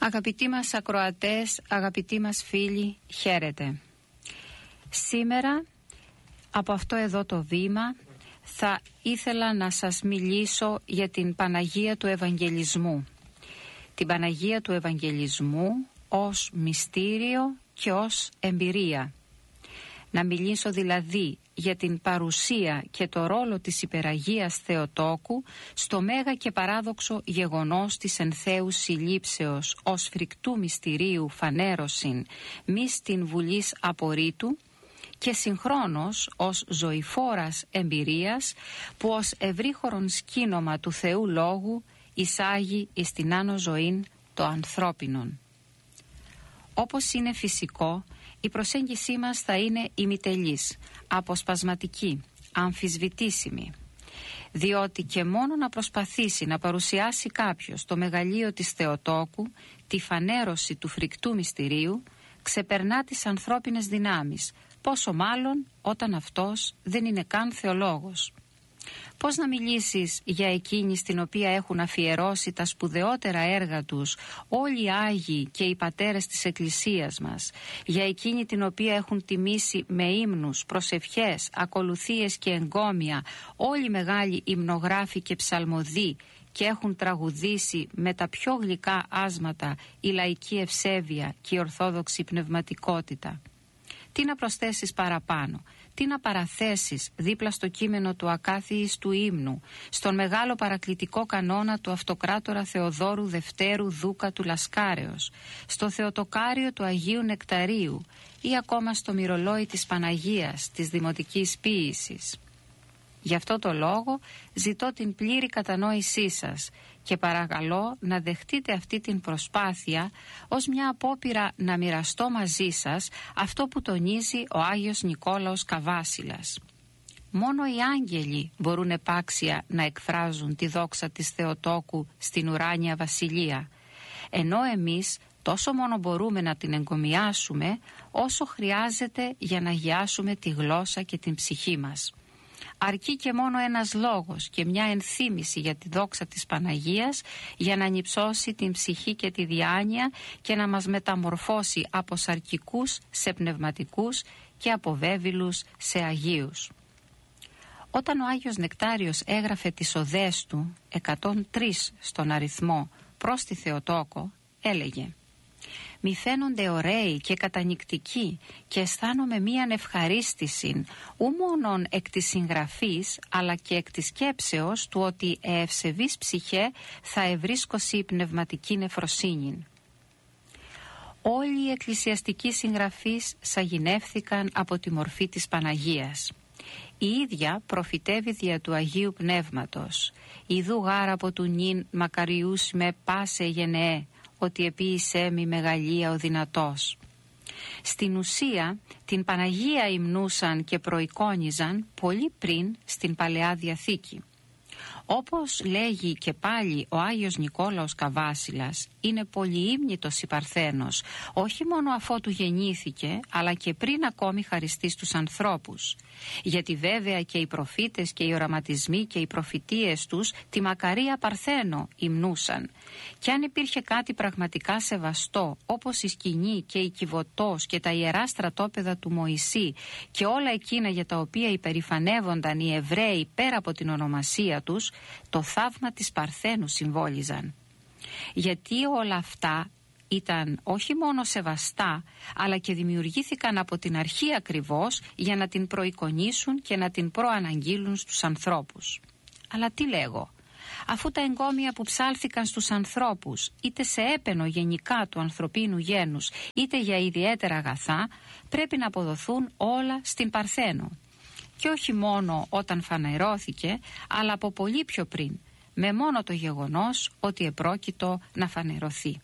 Αγαπητοί μας ακροατές, αγαπητοί μας φίλοι, χαίρετε. Σήμερα από αυτό εδώ το βήμα θα ήθελα να σας μιλήσω για την Παναγία του Ευαγγελισμού. Την Παναγία του Ευαγγελισμού ως μυστήριο και ως εμπειρία. Να μιλήσω δηλαδή για την παρουσία και το ρόλο της Υπεραγίας Θεοτόκου στο μέγα και παράδοξο γεγονός της εν Θεού συλλήψεως ως φρικτού μυστηρίου φανέρωσιν μη στην βουλής απορρίτου και συγχρόνως ως ζωηφόρας εμπειρίας που ως ευρύχωρον σκήνομα του Θεού Λόγου εισάγει εις την άνω ζωήν το ανθρώπινον. Όπως είναι φυσικό, η προσέγγισή μας θα είναι ημιτελής, αποσπασματική, αμφισβητήσιμη. Διότι και μόνο να προσπαθήσει να παρουσιάσει κάποιος το μεγαλείο της Θεοτόκου, τη φανέρωση του φρικτού μυστηρίου, ξεπερνά τις ανθρώπινες δυνάμεις, πόσο μάλλον όταν αυτός δεν είναι καν θεολόγος. Πώς να μιλήσεις για εκείνη στην οποία έχουν αφιερώσει τα σπουδαιότερα έργα τους όλοι οι Άγιοι και οι πατέρες της Εκκλησίας μας, για εκείνη την οποία έχουν τιμήσει με ύμνους, προσευχές, ακολουθίες και εγκόμια όλοι οι μεγάλοι υμνογράφοι και ψαλμοδοί και έχουν τραγουδήσει με τα πιο γλυκά άσματα η λαϊκή ευσέβεια και η ορθόδοξη πνευματικότητα. Τι να προσθέσεις παραπάνω, τι να παραθέσεις δίπλα στο κείμενο του ακάθιης του ύμνου, στον μεγάλο παρακλητικό κανόνα του Αυτοκράτορα Θεοδόρου Δευτέρου Δούκα του Λασκάρεως, στο Θεοτοκάριο του Αγίου Νεκταρίου ή ακόμα στο μυρολόι της Παναγίας της Δημοτικής Ποίησης. Γι' αυτό το λόγο ζητώ την πλήρη κατανόησή σας και παρακαλώ να δεχτείτε αυτή την προσπάθεια ως μια απόπειρα να μοιραστώ μαζί σας αυτό που τονίζει ο Άγιος Νικόλαος Καβάσιλας. Μόνο οι άγγελοι μπορούν επάξια να εκφράζουν τη δόξα της Θεοτόκου στην ουράνια βασιλεία, ενώ εμείς τόσο μόνο μπορούμε να την εγκομιάσουμε όσο χρειάζεται για να αγιάσουμε τη γλώσσα και την ψυχή μας. Αρκεί και μόνο ένας λόγος και μια ενθύμηση για τη δόξα της Παναγίας για να νυψώσει την ψυχή και τη διάνοια και να μας μεταμορφώσει από σαρκικούς σε πνευματικούς και από βέβηλους σε αγίους. Όταν ο Άγιος Νεκτάριος έγραφε τις οδές του, 103 στον αριθμό, προς τη Θεοτόκο, έλεγε «Μη φαίνονται ωραίοι και κατανυκτικοί και αισθάνομαι μίαν ευχαρίστηση ου μόνον εκ της συγγραφής αλλά και εκ της σκέψεως του ότι ευσεβής ψυχέ θα ευρίσκωση η πνευματική νεφροσύνη». Όλοι οι εκκλησιαστικοί συγγραφείς σαγηνεύθηκαν από τη μορφή της Παναγίας. Η ίδια προφητεύει δια του Αγίου Πνεύματος «Ιδού γάρα από του νυν μακαριούς με πάσε γενεέ, ότι επίησέ μη μεγαλεία ο δυνατός». Στην ουσία την Παναγία υμνούσαν και προεικόνιζαν πολύ πριν στην Παλαιά Διαθήκη. Όπως λέγει και πάλι ο Άγιος Νικόλαος Καβάσιλας, είναι πολυήμνητος η Παρθένος, όχι μόνο αφότου γεννήθηκε, αλλά και πριν ακόμη χαριστεί στους ανθρώπους. Γιατί βέβαια και οι προφήτες και οι οραματισμοί και οι προφητείες τους τη μακαρία Παρθένο υμνούσαν. Και αν υπήρχε κάτι πραγματικά σεβαστό, όπως η σκηνή και η Κιβωτός και τα ιερά στρατόπεδα του Μωυσή και όλα εκείνα για τα οποία υπερηφανεύονταν οι Εβραίοι πέρα από την ονομασία τους, το θαύμα της Παρθένου συμβόλιζαν. Γιατί όλα αυτά ήταν όχι μόνο σεβαστά, αλλά και δημιουργήθηκαν από την αρχή ακριβώς για να την προεικονίσουν και να την προαναγγείλουν στους ανθρώπους. Αλλά τι λέγω, αφού τα εγκόμια που ψάλθηκαν στους ανθρώπους, είτε σε έπαινο γενικά του ανθρωπίνου γένους, είτε για ιδιαίτερα αγαθά, πρέπει να αποδοθούν όλα στην Παρθένο. Και όχι μόνο όταν φανερώθηκε, αλλά από πολύ πιο πριν, με μόνο το γεγονός ότι επρόκειτο να φανερωθεί.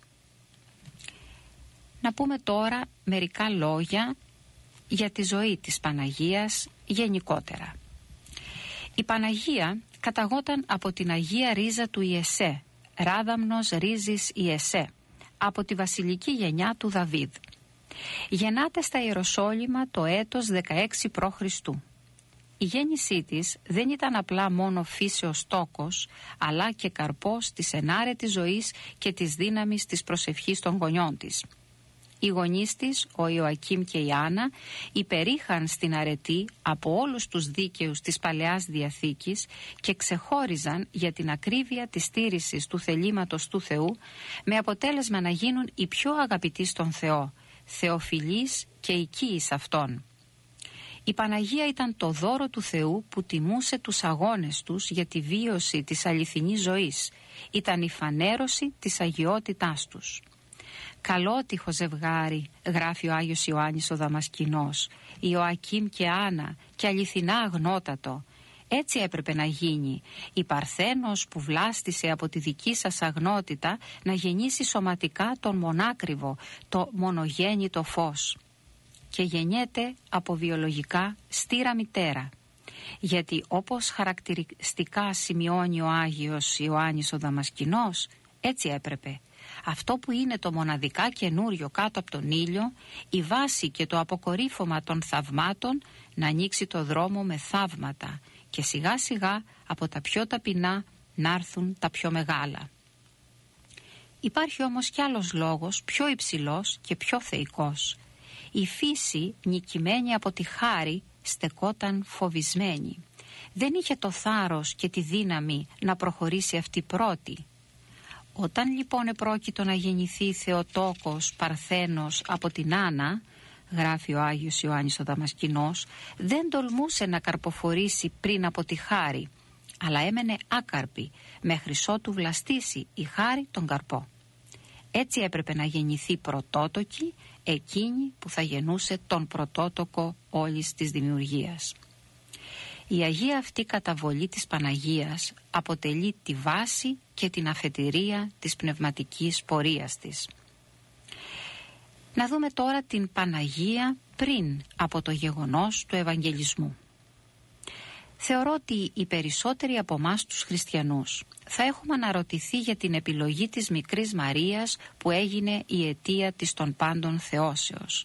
Να πούμε τώρα μερικά λόγια για τη ζωή της Παναγίας γενικότερα. Η Παναγία καταγόταν από την Αγία Ρίζα του Ιεσέ, Ράδαμνος Ρίζης Ιεσέ, από τη βασιλική γενιά του Δαβίδ. Γεννάται στα Ιεροσόλυμα το έτος 16 π.Χ. Η γέννησή της δεν ήταν απλά μόνο φύσεως τόκος, αλλά και καρπός της ενάρετης ζωής και της δύναμης της προσευχής των γονιών της. Οι γονείς της, ο Ιωακήμ και η Άννα, υπερήχαν στην αρετή από όλους τους δίκαιους της Παλαιάς Διαθήκης και ξεχώριζαν για την ακρίβεια της στήρησης του θελήματος του Θεού, με αποτέλεσμα να γίνουν οι πιο αγαπητοί στον Θεό, θεοφιλείς και οικείοι Αυτόν. Η Παναγία ήταν το δώρο του Θεού που τιμούσε τους αγώνες τους για τη βίωση της αληθινής ζωής. Ήταν η φανέρωση της αγιότητάς τους. «Καλότυχο ζευγάρι», γράφει ο Άγιος Ιωάννης ο Δαμασκηνός, Ιωακήμ και Άννα, και αληθινά αγνότατο. Έτσι έπρεπε να γίνει. Η Παρθένος που βλάστησε από τη δική σας αγνότητα να γεννήσει σωματικά τον μονάκριβο, το μονογέννητο φως. Και γεννιέται από βιολογικά στήρα μητέρα. Γιατί όπως χαρακτηριστικά σημειώνει ο Άγιος Ιωάννης ο Δαμασκηνός, έτσι έπρεπε. Αυτό που είναι το μοναδικά καινούριο κάτω από τον ήλιο, η βάση και το αποκορύφωμα των θαυμάτων, να ανοίξει το δρόμο με θαύματα και σιγά σιγά από τα πιο ταπεινά να έρθουν τα πιο μεγάλα. Υπάρχει όμως κι άλλος λόγος πιο υψηλός και πιο θεϊκός. Η φύση, νικημένη από τη χάρη, στεκόταν φοβισμένη. Δεν είχε το θάρρος και τη δύναμη να προχωρήσει αυτή πρώτη. Όταν λοιπόν επρόκειτο να γεννηθεί Θεοτόκος Παρθένος από την Άννα, γράφει ο Άγιος Ιωάννης ο Δαμασκηνός, δεν τολμούσε να καρποφορήσει πριν από τη χάρη, αλλά έμενε άκαρπη μέχρι ότου βλαστήσει η χάρη τον καρπό. Έτσι έπρεπε να γεννηθεί πρωτότοκη, εκείνη που θα γεννούσε τον πρωτότοκο όλης της δημιουργίας. Η Αγία αυτή καταβολή της Παναγίας αποτελεί τη βάση και την αφετηρία της πνευματικής πορείας της. Να δούμε τώρα την Παναγία πριν από το γεγονός του Ευαγγελισμού. Θεωρώ ότι οι περισσότεροι από εμάς τους χριστιανούς θα έχουμε αναρωτηθεί για την επιλογή της μικρής Μαρίας που έγινε η αιτία της των πάντων θεώσεως.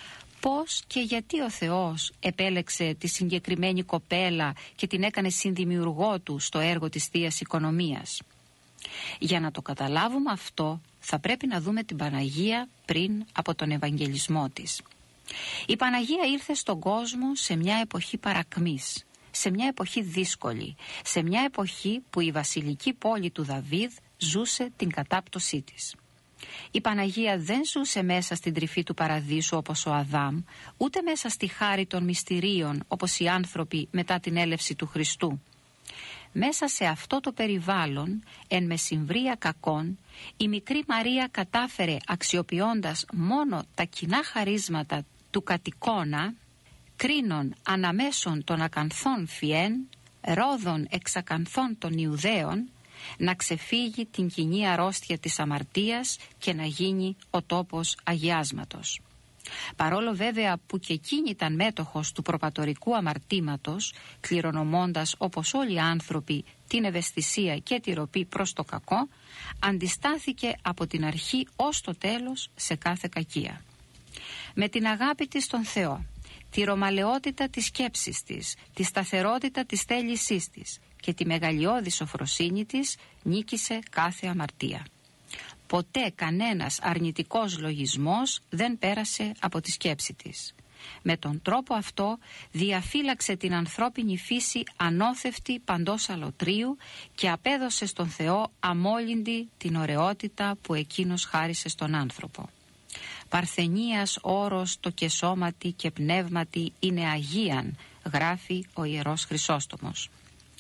Πώς και γιατί ο Θεός επέλεξε τη συγκεκριμένη κοπέλα και την έκανε συνδημιουργό του στο έργο της Θείας Οικονομίας. Για να το καταλάβουμε αυτό θα πρέπει να δούμε την Παναγία πριν από τον Ευαγγελισμό της. Η Παναγία ήρθε στον κόσμο σε μια εποχή παρακμής, σε μια εποχή δύσκολη, σε μια εποχή που η βασιλική πόλη του Δαβίδ ζούσε την κατάπτωσή της. Η Παναγία δεν ζούσε μέσα στην τρυφή του παραδείσου όπως ο Αδάμ, ούτε μέσα στη χάρη των μυστηρίων όπως οι άνθρωποι μετά την έλευση του Χριστού. Μέσα σε αυτό το περιβάλλον, εν μεσημβρία κακών, η μικρή Μαρία κατάφερε, αξιοποιώντας μόνο τα κοινά χαρίσματα του κατοικώνα, κρίνων αναμέσων των ακανθών φιέν, ρόδων εξακανθών των Ιουδαίων, να ξεφύγει την κοινή αρρώστια της αμαρτίας και να γίνει ο τόπος αγιάσματος. Παρόλο βέβαια που και εκείνη ήταν μέτοχος του προπατορικού αμαρτήματος, κληρονομώντας όπως όλοι οι άνθρωποι την ευαισθησία και τη ροπή προς το κακό, αντιστάθηκε από την αρχή ως το τέλος σε κάθε κακία. Με την αγάπη της στον Θεό, τη ρωμαλαιότητα της σκέψης της, τη σταθερότητα της θέλησής της και τη μεγαλειώδη σοφροσύνη της, νίκησε κάθε αμαρτία. Ποτέ κανένας αρνητικός λογισμός δεν πέρασε από τη σκέψη της. Με τον τρόπο αυτό διαφύλαξε την ανθρώπινη φύση ανώθευτη παντός αλωτρίου και απέδωσε στον Θεό αμόλυντη την ωραιότητα που εκείνος χάρισε στον άνθρωπο. Παρθενίας όρος το και σώματι και πνεύματι είναι αγίαν, γράφει ο Ιερός Χρυσόστομος.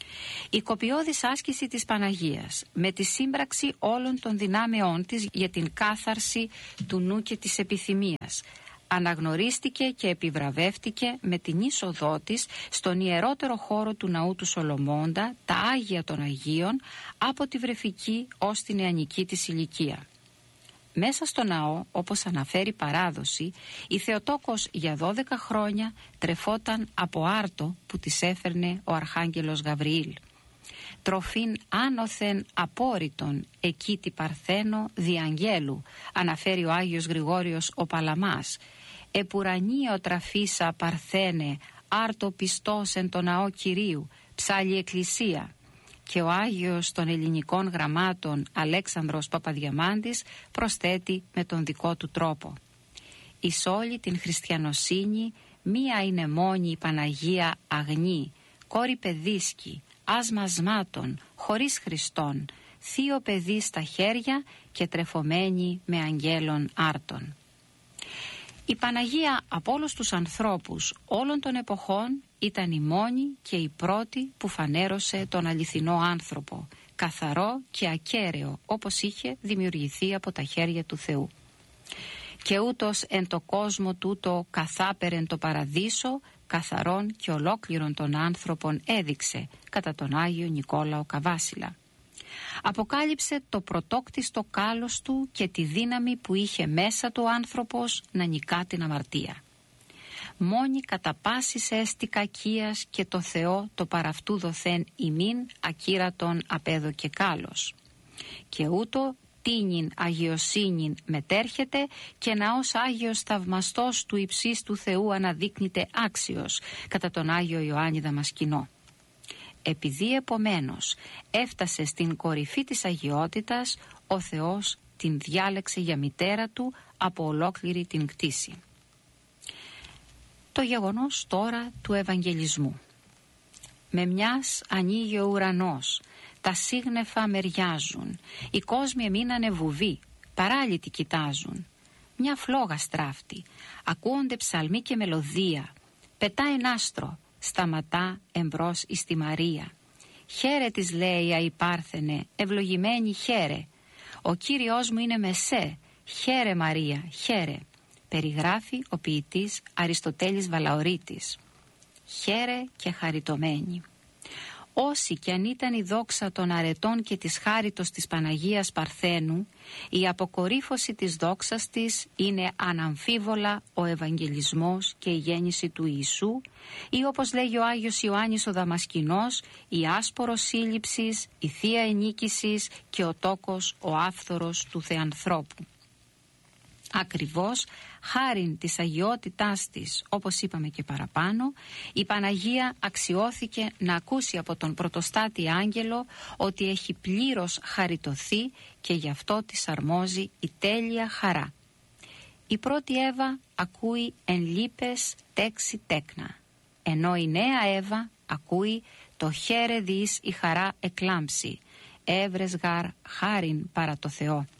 Η κοπιώδης άσκηση της Παναγίας με τη σύμπραξη όλων των δυνάμεών της για την κάθαρση του νου και της επιθυμίας αναγνωρίστηκε και επιβραβεύτηκε με την είσοδό της στον ιερότερο χώρο του ναού του Σολομώντα, τα Άγια των Αγίων, από τη βρεφική ως την νεανική της ηλικία. Μέσα στο ναό, όπως αναφέρει παράδοση, η Θεοτόκος για 12 χρόνια τρεφόταν από άρτο που της έφερνε ο Αρχάγγελος Γαβριήλ. Τροφήν άνωθεν απόρριτον εκεί τη Παρθένο διαγγέλου, αναφέρει ο Άγιος Γρηγόριος ο Παλαμάς. Επουρανίο τραφίσα Παρθένε άρτο πιστός εν το ναό Κυρίου, ψάλλει εκκλησία. Και ο Άγιος των ελληνικών γραμμάτων Αλέξανδρος Παπαδιαμάντης προσθέτει με τον δικό του τρόπο: εις όλη την χριστιανοσύνη μία είναι μόνη η Παναγία αγνή, κόρη παιδίσκη, άσμασμάτων, χωρίς Χριστόν, θείο παιδί στα χέρια και τρεφωμένη με αγγέλων άρτων. Η Παναγία από όλους τους ανθρώπους όλων των εποχών ήταν η μόνη και η πρώτη που φανέρωσε τον αληθινό άνθρωπο, καθαρό και ακέραιο όπως είχε δημιουργηθεί από τα χέρια του Θεού. Και ούτως εν το κόσμο τούτο καθάπερεν το παραδείσο, καθαρόν και ολόκληρον των άνθρωπων έδειξε κατά τον Άγιο Νικόλαο Καβάσιλα. Αποκάλυψε το πρωτόκτιστο κάλος του και τη δύναμη που είχε μέσα του ο άνθρωπος να νικά την αμαρτία. Μόνη κατά πάσης έστι κακίας και το Θεό το παραυτού δοθέν ημίν ακύρατον απέδωκε κάλος. Και ούτω τίνην αγιοσύνην μετέρχεται και ναός Άγιος θαυμαστός του υψίστου του Θεού αναδείκνυται άξιος κατά τον Άγιο Ιωάννη Δαμασκηνό. Επειδή επομένως έφτασε στην κορυφή της αγιότητας, ο Θεός την διάλεξε για μητέρα του από ολόκληρη την κτήση. Το γεγονός τώρα του Ευαγγελισμού. Με μιας ανοίγει ο ουρανός, τα σύγνεφα μεριάζουν, οι κόσμοι εμείνανε βουβοί, παράλυτοι κοιτάζουν. Μια φλόγα στράφτει, ακούονται ψαλμοί και μελωδία, πετάει ένα άστρο, σταματά εμπρός εις τη Μαρία. Χαίρε της λέει αϊπάρθενε, ευλογημένη χαίρε. Ο Κύριος μου είναι με σε, χαίρε Μαρία, χαίρε. Περιγράφει ο ποιητής Αριστοτέλης Βαλαωρίτης. Χαίρε και χαριτωμένη. Όσοι κι αν ήταν η δόξα των αρετών και της χάριτος της Παναγίας Παρθένου, η αποκορύφωση της δόξας της είναι αναμφίβολα ο Ευαγγελισμός και η γέννηση του Ιησού, ή όπως λέγει ο Άγιος Ιωάννης ο Δαμασκηνός, η άσπορος σύλληψης, η θεία ενίκησης και ο τόκος ο άφθορος του Θεανθρώπου. Ακριβώς χάριν της αγιότητάς της, όπως είπαμε και παραπάνω, η Παναγία αξιώθηκε να ακούσει από τον πρωτοστάτη άγγελο ότι έχει πλήρως χαριτωθεί και γι' αυτό της αρμόζει η τέλεια χαρά. Η πρώτη Εύα ακούει εν λύπες τέξη τέκνα, ενώ η νέα Εύα ακούει το χαίρε δις η χαρά εκλάμψη, έβρες γαρ χάριν παρά το Θεό.